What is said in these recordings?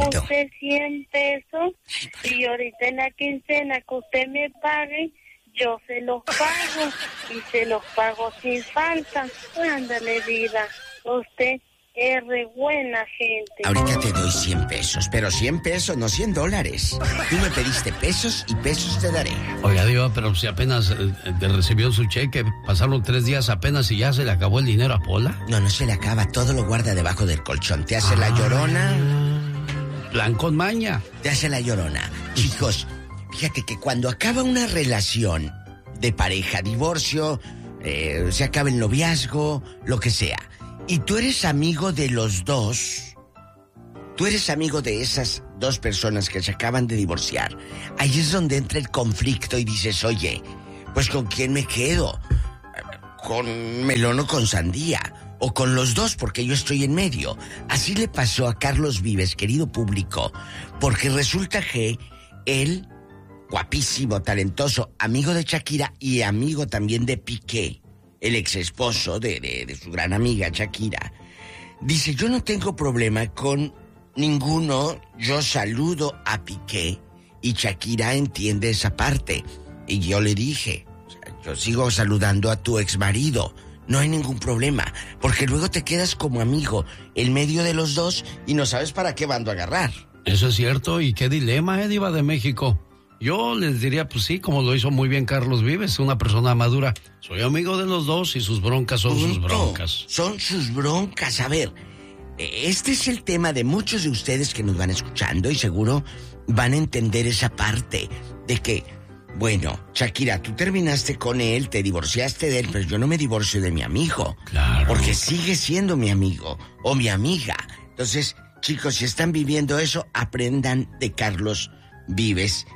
bonito. Usted 100 pesos y ahorita en la quincena que usted me pague, yo se los pago y se los pago sin falta. Ándale, vida. Usted es re buena gente. Ahorita te doy 100 pesos, pero 100 pesos, no $100. Tú me pediste pesos y pesos te daré. Oiga, Diva, pero si apenas recibió su cheque, pasaron 3 días apenas y ya se le acabó el dinero a Pola. No se le acaba, todo lo guarda debajo del colchón. Te hace la llorona. Plan con maña. Te hace la llorona. Chicos, fíjate que cuando acaba una relación de pareja, divorcio, se acaba el noviazgo, lo que sea, y tú eres amigo de los dos, tú eres amigo de esas dos personas que se acaban de divorciar, ahí es donde entra el conflicto y dices, oye, pues ¿con quién me quedo? ¿Con melón o con sandía? O con los dos, porque yo estoy en medio. Así le pasó a Carlos Vives, querido público, porque resulta que él, guapísimo, talentoso, amigo de Shakira y amigo también de Piqué, el ex esposo de su gran amiga Shakira, dice, yo no tengo problema con ninguno, yo saludo a Piqué y Shakira entiende esa parte. Y yo le dije, yo sigo saludando a tu ex marido, no hay ningún problema, porque luego te quedas como amigo en medio de los dos y no sabes para qué bando agarrar. Eso es cierto, y qué dilema, Diva de México. Yo les diría, pues sí, como lo hizo muy bien Carlos Vives, una persona madura. Soy amigo de los dos y sus broncas son sus broncas. Son sus broncas. A ver, este es el tema de muchos de ustedes que nos van escuchando y seguro van a entender esa parte de que, bueno, Shakira, tú terminaste con él, te divorciaste de él, pero yo no me divorcio de mi amigo. Claro. Porque sigue siendo mi amigo o mi amiga. Entonces, chicos, si están viviendo eso, aprendan de Carlos Vives.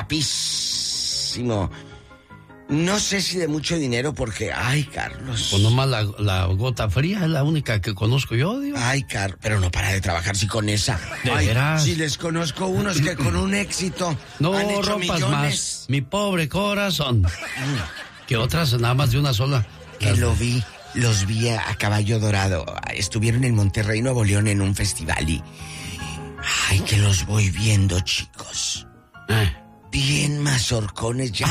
Guapísimo. No sé si de mucho dinero porque... Ay, Carlos. Pues nomás la gota fría es la única que conozco yo, Dios. Ay, Carlos, pero no para de trabajar si con esa. ¿De veras? Si les conozco unos que con un éxito no han hecho rompas millones. Más, mi pobre corazón. Que otras nada más de una sola. Que los vi a Caballo Dorado. Estuvieron en Monterrey, Nuevo León en un festival y... Ay, que los voy viendo, chicos. Bien mazorcones ya.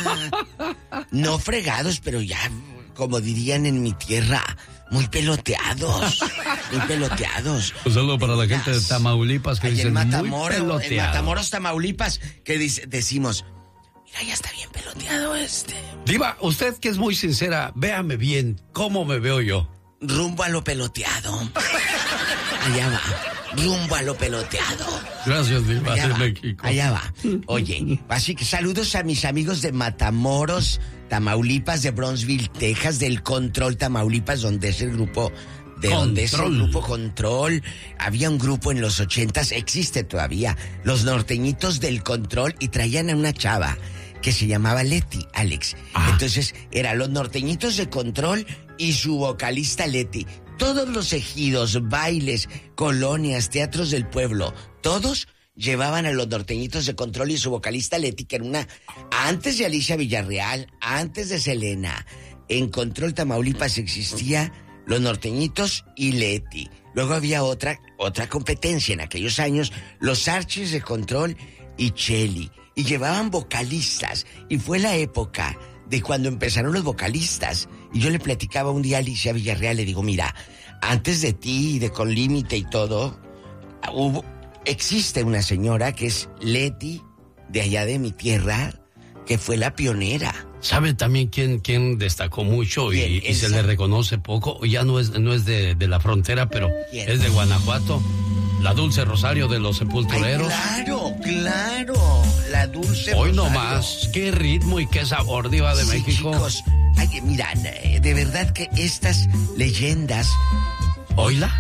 No fregados, pero ya, como dirían en mi tierra, muy peloteados. Muy peloteados. Un saludo para la gente de Tamaulipas que dicen muy peloteado. En Matamoros, Tamaulipas, que decimos, mira, ya está bien peloteado este. Diva, usted que es muy sincera, véame bien, ¿cómo me veo yo? Rumbo a lo peloteado. Allá va. Rumbo a lo peloteado. Gracias, Diva de México. Allá va. Oye, así que saludos a mis amigos de Matamoros, Tamaulipas, de Bronzeville, Texas, del Control, Tamaulipas, donde es el grupo... donde es el grupo Control. Había un grupo en los 80s, existe todavía, los norteñitos del Control, y traían a una chava que se llamaba Leti, Alex. Entonces, eran los norteñitos de Control y su vocalista Leti. Todos los ejidos, bailes, colonias, teatros del pueblo, todos llevaban a los norteñitos de Control y su vocalista Leti, que era una... Antes de Alicia Villarreal, antes de Selena, en Control Tamaulipas existía los norteñitos y Leti. Luego había otra competencia en aquellos años, los Archies de Control y Cheli. Y llevaban vocalistas. Y fue la época de cuando empezaron los vocalistas. Y yo le platicaba un día a Alicia Villarreal, le digo, mira, antes de ti y de Con Límite y todo, existe una señora que es Leti, de allá de mi tierra, que fue la pionera. ¿Sabe también quién destacó mucho y se le reconoce poco? Ya no es de la frontera, pero es de Guanajuato. La Dulce Rosario de los Sepultureros. Ay, claro, la Dulce Hoy Rosario. no más, qué ritmo y qué sabor, Diva de México. Chicos, mira, de verdad que estas leyendas... ¿Oíla?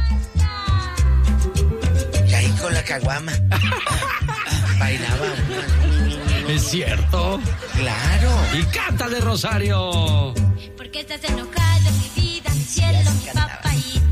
Y ahí con la caguama. Bailaba. ¿Es cierto? Claro. Y cántale, Rosario. ¿Por qué estás enojado, mi vida, mi cielo, mi papaíto?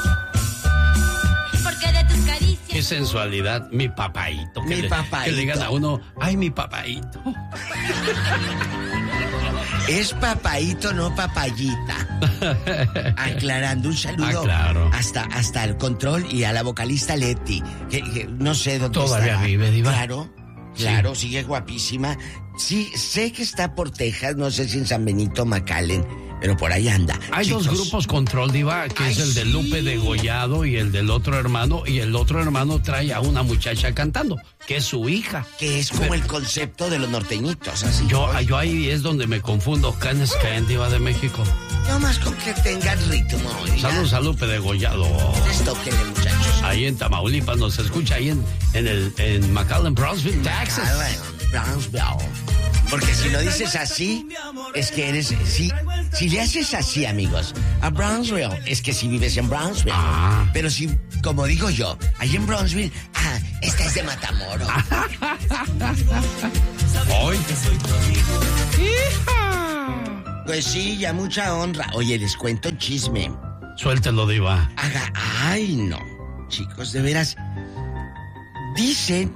Porque de tus caricias... Qué sensualidad, mi papaíto. Mi papaíto. Que le digan a uno, ay, mi papaíto. Es papayito, no papayita. Aclarando, un saludo claro. hasta el control y a la vocalista Leti, que no sé dónde todavía está. vive, Diva. Claro, sigue guapísima. Sí, sé que está por Texas, no sé si en San Benito, McAllen, pero por ahí anda. Hay Chicos, dos grupos control, Diva, que es el de Lupe Degollado y el del otro hermano, y el otro hermano trae a una muchacha cantando, que es su hija. que es como el concepto de los norteñitos, así. Yo ahí es donde me confundo. Canes Caen, Diva de México. No más con que tengan ritmo. Saludos a Lupe Degollado. Tóquenle, muchachos. Ahí en Tamaulipas nos escucha, ahí en McAllen, Brownsville, Texas. Brownsville. Porque si lo dices así, es que eres... Si le haces así, amigos, a Brownsville, es que si vives en Brownsville. Pero si, como digo yo, ahí en Brownsville, esta es de Matamoros. Hoy. Pues sí, ya mucha honra. Oye, les cuento un chisme. Suéltelo, Diva. Ay, no. Chicos, de veras. Dicen...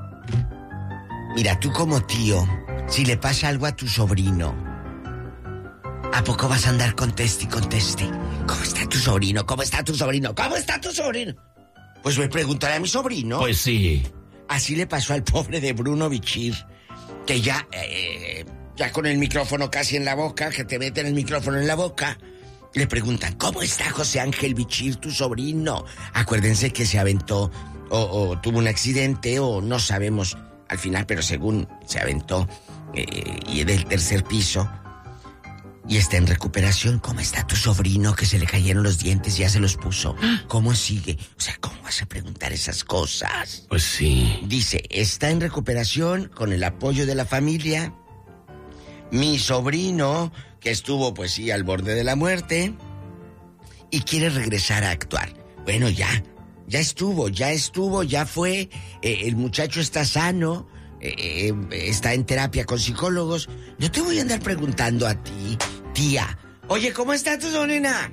Mira, tú como tío, si le pasa algo a tu sobrino, ¿a poco vas a andar conteste y conteste? ¿Cómo está tu sobrino? ¿Cómo está tu sobrino? ¿Cómo está tu sobrino? Pues voy a preguntarle a mi sobrino. Pues sí. Así le pasó al pobre de Bruno Bichir, que ya con el micrófono casi en la boca, que te meten el micrófono en la boca, le preguntan, ¿cómo está José Ángel Bichir, tu sobrino? Acuérdense que se aventó o tuvo un accidente o no sabemos al final, pero según se aventó y del tercer piso y está en recuperación. ¿Cómo está tu sobrino que se le cayeron los dientes y ya se los puso? ¿Cómo sigue? O sea, ¿cómo vas a preguntar esas cosas? Pues sí. Dice, está en recuperación con el apoyo de la familia. Mi sobrino, que estuvo pues sí al borde de la muerte y quiere regresar a actuar. Bueno, ya estuvo, ya fue, el muchacho está sano, está en terapia con psicólogos. No te voy a andar preguntando a ti, tía, oye, ¿cómo está tu sobrina?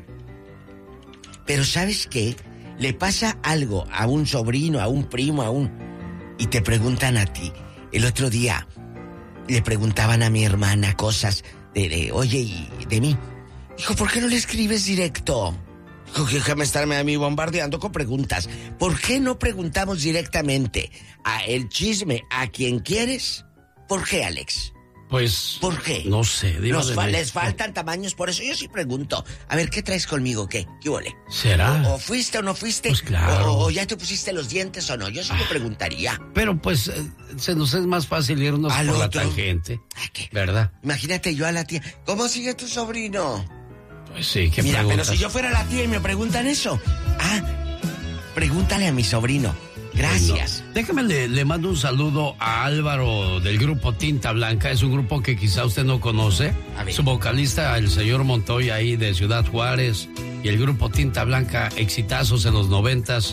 Pero ¿sabes qué? Le pasa algo a un sobrino, a un primo, y te preguntan a ti. El otro día le preguntaban a mi hermana cosas oye, y de mí. Dijo, ¿por qué no le escribes directo? Dijo, déjame estarme a mí bombardeando con preguntas. ¿Por qué no preguntamos directamente a el chisme a quien quieres? ¿Por qué, Alex? Pues... ¿Por qué? No sé. Les faltan tamaños, por eso yo sí pregunto. A ver, ¿qué traes conmigo? ¿Qué huele? ¿Será? ¿O fuiste o no fuiste? Pues claro. ¿O ya te pusiste los dientes o no? Yo sí me preguntaría. Pero pues se nos es más fácil irnos ¿Al por otro? la tangente. ¿Qué? ¿Verdad? Imagínate yo a la tía. ¿Cómo sigue tu sobrino? Pues sí, ¿qué Mira, preguntas? pero si yo fuera la tía y me preguntan eso. Pregúntale a mi sobrino. Gracias. No. Déjame, le mando un saludo a Álvaro del grupo Tinta Blanca. Es un grupo que quizá usted no conoce. Su vocalista, el señor Montoya, ahí de Ciudad Juárez. Y el grupo Tinta Blanca, exitazos en los 90s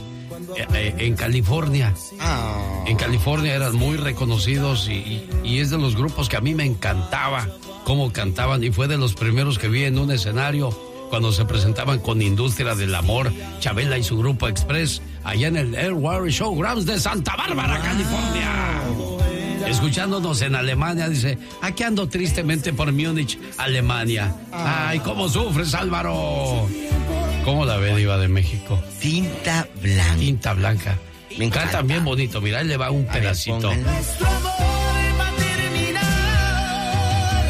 en California. En California eran muy reconocidos y es de los grupos que a mí me encantaba cómo cantaban. Y fue de los primeros que vi en un escenario cuando se presentaban con Industria del Amor, Chabela y su grupo Express, allá en el Airwater Showgrounds de Santa Bárbara, California. Escuchándonos en Alemania, dice, aquí ando tristemente por Múnich, Alemania. Ay, ¿cómo sufres, Álvaro? ¿Cómo la ve, Diva de México? Tinta Blanca. Tinta Blanca. Me encanta. Cantan bien bonito, mira, ahí le va un pedacito. Nuestro amor va a terminar.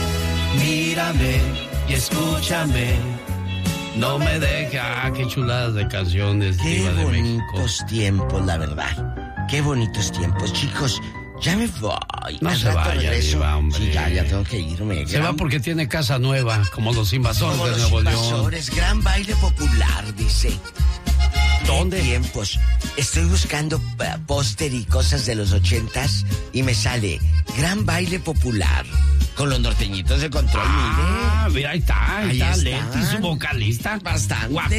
Mírame y escúchame. No me deja. Qué chuladas de canciones, Qué Diva de México. bonitos tiempos, la verdad. Qué bonitos tiempos, chicos. Ya me voy. No Al se rato vaya, regreso. Diva, hombre. Sí, ya tengo que irme. Se va porque tiene casa nueva, como los invasores Como de los Nuevo León. invasores, gran baile popular, dice. ¿Dónde? ¿Qué tiempos? Estoy buscando póster y cosas de los 80s y me sale gran baile popular con los norteñitos de control. Mira, ahí está Ahí Leti, están. su vocalista. Bastante.